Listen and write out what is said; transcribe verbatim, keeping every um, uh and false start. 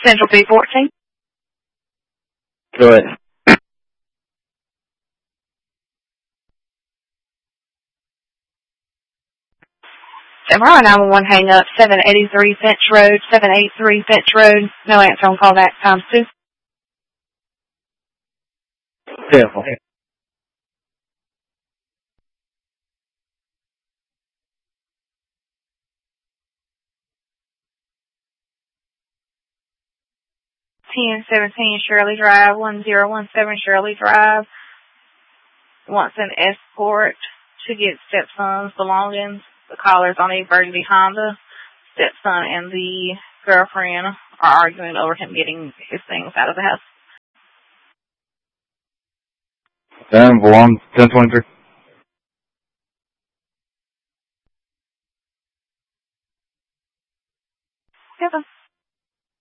Central B fourteen. Go ahead. Tomorrow nine one one hang up, seven eighty-three Finch Road, seven eighty-three Finch Road. No answer on call back times two. Yeah. ten seventeen Shirley Drive, one zero one seven Shirley Drive. Wants an escort to get stepson's belongings. The caller's on a burgundy Honda. Stepson and the girlfriend are arguing over him getting his things out of the house. Ten belongs ten twenty-three. Seven.